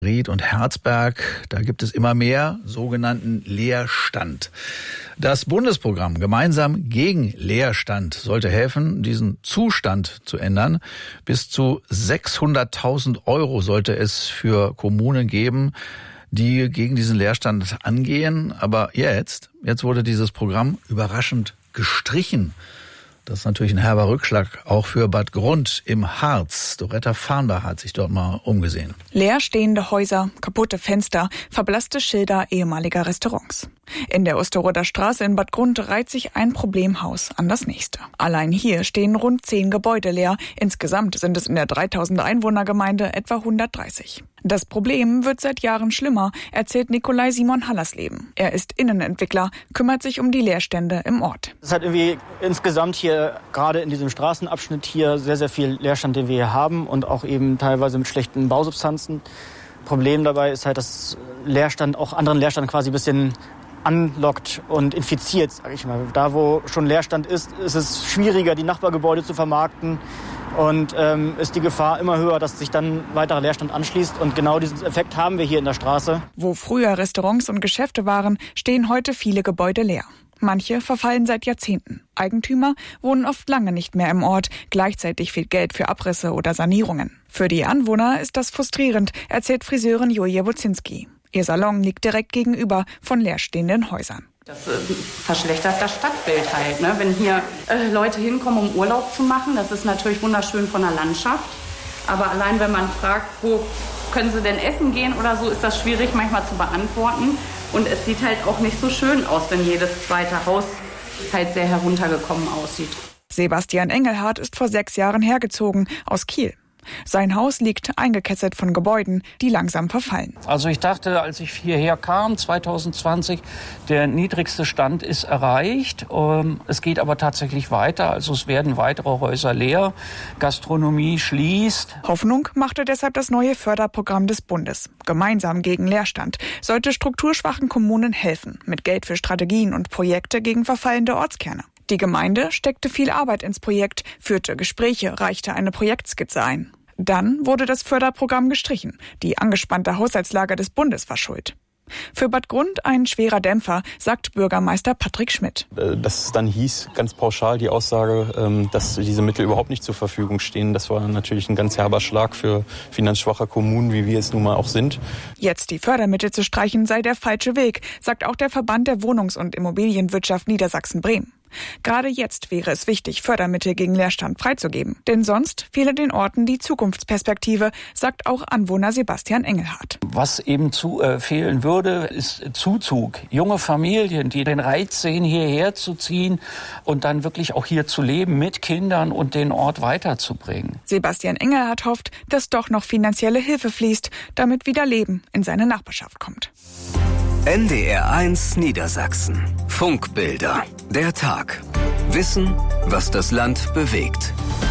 Ried und Herzberg, da gibt es immer mehr sogenannten Leerstand. Das Bundesprogramm Gemeinsam gegen Leerstand sollte helfen, diesen Zustand zu ändern. Bis zu 600.000 € sollte es für Kommunen geben, die gegen diesen Leerstand angehen. Aber jetzt wurde dieses Programm überraschend gestrichen. Das ist natürlich ein herber Rückschlag, auch für Bad Grund im Harz. Doretta Farnbach hat sich dort mal umgesehen. Leer stehende Häuser, kaputte Fenster, verblasste Schilder ehemaliger Restaurants. In der Osterroder Straße in Bad Grund reiht sich ein Problemhaus an das nächste. Allein hier stehen rund 10 Gebäude leer. Insgesamt sind es in der 3000 Einwohnergemeinde etwa 130. Das Problem wird seit Jahren schlimmer, erzählt Nikolai Simon Hallersleben. Er ist Innenentwickler, kümmert sich um die Leerstände im Ort. Es hat irgendwie insgesamt hier, gerade in diesem Straßenabschnitt hier, sehr, sehr viel Leerstand, den wir hier haben und auch eben teilweise mit schlechten Bausubstanzen. Problem dabei ist halt, dass Leerstand auch anderen Leerstand quasi ein bisschen anlockt und infiziert, sage ich mal. Da, wo schon Leerstand ist es schwieriger, die Nachbargebäude zu vermarkten. Und ist die Gefahr immer höher, dass sich dann weiterer Leerstand anschließt. Und genau diesen Effekt haben wir hier in der Straße. Wo früher Restaurants und Geschäfte waren, stehen heute viele Gebäude leer. Manche verfallen seit Jahrzehnten. Eigentümer wohnen oft lange nicht mehr im Ort. Gleichzeitig fehlt Geld für Abrisse oder Sanierungen. Für die Anwohner ist das frustrierend, erzählt Friseurin Julia Bozinski. Ihr Salon liegt direkt gegenüber von leerstehenden Häusern. Das verschlechtert das Stadtbild halt, ne? Wenn hier Leute hinkommen, um Urlaub zu machen, das ist natürlich wunderschön von der Landschaft. Aber allein wenn man fragt, wo können sie denn essen gehen oder so, ist das schwierig manchmal zu beantworten. Und es sieht halt auch nicht so schön aus, wenn jedes zweite Haus halt sehr heruntergekommen aussieht. Sebastian Engelhardt ist vor 6 Jahren hergezogen aus Kiel. Sein Haus liegt eingekesselt von Gebäuden, die langsam verfallen. Also ich dachte, als ich hierher kam, 2020, der niedrigste Stand ist erreicht. Es geht aber tatsächlich weiter. Also es werden weitere Häuser leer. Gastronomie schließt. Hoffnung machte deshalb das neue Förderprogramm des Bundes. Gemeinsam gegen Leerstand sollte strukturschwachen Kommunen helfen, mit Geld für Strategien und Projekte gegen verfallende Ortskerne. Die Gemeinde steckte viel Arbeit ins Projekt, führte Gespräche, reichte eine Projektskizze ein. Dann wurde das Förderprogramm gestrichen. Die angespannte Haushaltslage des Bundes war schuld. Für Bad Grund ein schwerer Dämpfer, sagt Bürgermeister Patrick Schmidt. Dass es dann hieß, ganz pauschal die Aussage, dass diese Mittel überhaupt nicht zur Verfügung stehen, das war natürlich ein ganz herber Schlag für finanzschwache Kommunen, wie wir es nun mal auch sind. Jetzt die Fördermittel zu streichen sei der falsche Weg, sagt auch der Verband der Wohnungs- und Immobilienwirtschaft Niedersachsen-Bremen. Gerade jetzt wäre es wichtig, Fördermittel gegen Leerstand freizugeben. Denn sonst fehle den Orten die Zukunftsperspektive, sagt auch Anwohner Sebastian Engelhardt. Was eben fehlen würde, ist Zuzug. Junge Familien, die den Reiz sehen, hierher zu ziehen und dann wirklich auch hier zu leben mit Kindern und den Ort weiterzubringen. Sebastian Engelhardt hofft, dass doch noch finanzielle Hilfe fließt, damit wieder Leben in seine Nachbarschaft kommt. NDR1 Niedersachsen. Funkbilder. Der Tag. Wissen, was das Land bewegt.